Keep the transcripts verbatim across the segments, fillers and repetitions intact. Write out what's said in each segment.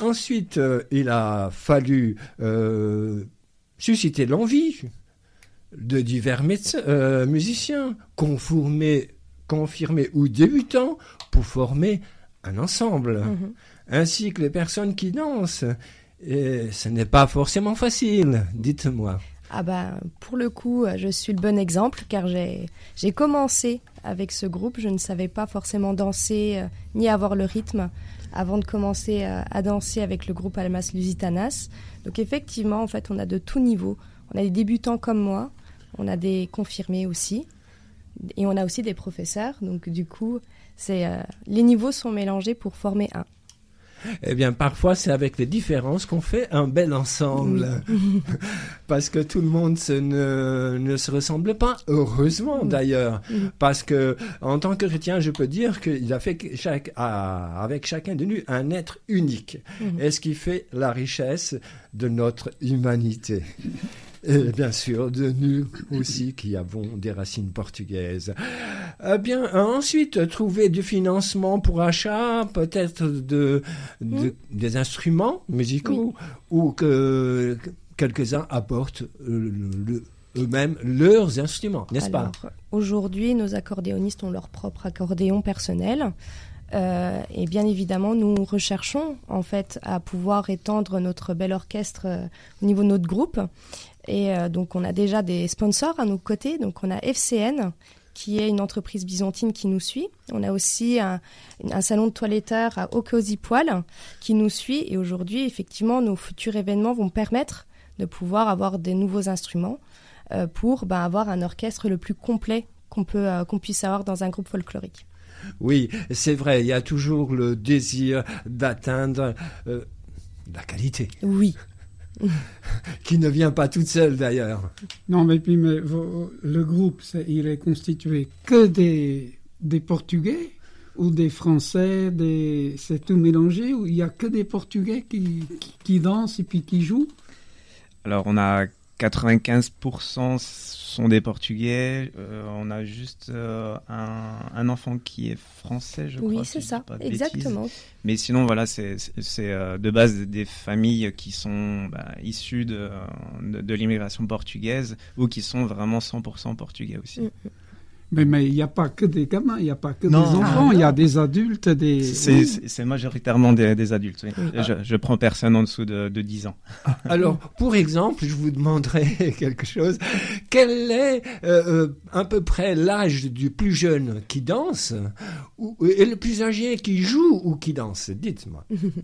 ensuite, euh, il a fallu euh, susciter l'envie de divers médecins, euh, musiciens, confirmés, confirmés ou débutants, pour former un ensemble, mmh. ainsi que les personnes qui dansent. Et ce n'est pas forcément facile, dites-moi. Ah bah, pour le coup, je suis le bon exemple, car j'ai, j'ai commencé avec ce groupe. Je ne savais pas forcément danser, euh, ni avoir le rythme, avant de commencer à, à danser avec le groupe Almas Lusitanas. Donc effectivement, en fait, on a de tout niveau. On a des débutants comme moi, on a des confirmés aussi, et on a aussi des professeurs. Donc du coup, c'est, euh, les niveaux sont mélangés pour former un. Eh bien, parfois, c'est avec les différences qu'on fait un bel ensemble. Oui. Parce que tout le monde se ne, ne se ressemble pas, heureusement d'ailleurs. Oui. Parce que, en tant que chrétien, je peux dire qu'il a fait chaque, à, avec chacun de nous un être unique. Oui. Et ce qui fait la richesse de notre humanité. Et bien sûr, de nous aussi qui avons des racines portugaises. Eh bien, ensuite, trouver du financement pour achat, peut-être de, de mmh. des instruments musicaux, oui. ou que quelques-uns apportent le, le, eux-mêmes leurs instruments, n'est-ce Alors, pas ? Aujourd'hui, nos accordéonistes ont leur propre accordéon personnel. Euh, et bien évidemment, nous recherchons en fait à pouvoir étendre notre bel orchestre euh, au niveau de notre groupe. Et euh, donc, on a déjà des sponsors à nos côtés. Donc, on a F C N, qui est une entreprise byzantine qui nous suit. On a aussi un, un salon de toiletteur à Ocosipoil qui nous suit. Et aujourd'hui, effectivement, nos futurs événements vont permettre de pouvoir avoir des nouveaux instruments euh, pour ben, avoir un orchestre le plus complet qu'on peut, euh, qu'on puisse avoir dans un groupe folklorique. Oui, c'est vrai, il y a toujours le désir d'atteindre euh, la qualité. Oui. Qui ne vient pas toute seule d'ailleurs. Non, mais puis mais, le groupe, c'est, il est constitué que des, des Portugais ou des Français, des, c'est tout mélangé, ou il n'y a que des Portugais qui, qui, qui dansent et puis qui jouent? Alors, on a quatre-vingt-quinze pour cent sont des Portugais. Euh, on a juste euh, un, un enfant qui est français, je oui, crois. Oui, c'est si ça, exactement. Bêtises. Mais sinon, voilà, c'est, c'est, c'est euh, de base des familles qui sont bah, issues de, de, de l'immigration portugaise ou qui sont vraiment cent pour cent portugais aussi. Mm-hmm. Mais mais il n'y a pas que des gamins, il n'y a pas que non, des enfants, il ah, y a des adultes, des... C'est, c'est, c'est majoritairement des, des adultes, oui. oui. Je, je prends personne en dessous de, de dix ans. Alors, pour exemple, je vous demanderai quelque chose. Quel est euh, à peu près l'âge du plus jeune qui danse ou, et le plus âgé qui joue ou qui danse? Dites-moi.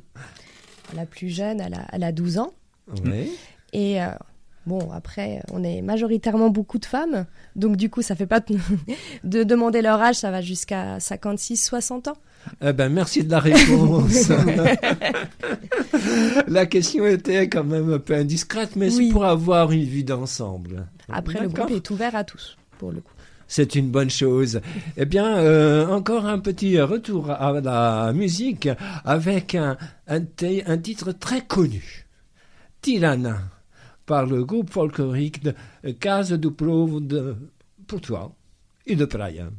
La plus jeune, elle a, elle a douze ans. Oui. Et... Euh... Bon, après, on est majoritairement beaucoup de femmes, donc du coup, ça fait pas de, de demander leur âge, ça va jusqu'à cinquante-six, soixante ans. Eh ben, merci de la réponse. La question était quand même un peu indiscrète, mais oui. C'est pour avoir une vie d'ensemble. Après, D'accord. Le groupe est ouvert à tous, pour le coup. C'est une bonne chose. Eh bien, euh, encore un petit retour à la musique avec un, un, t- un titre très connu, Tirana, par le groupe folklorique de Casa do Povo de Portugal et de Praia.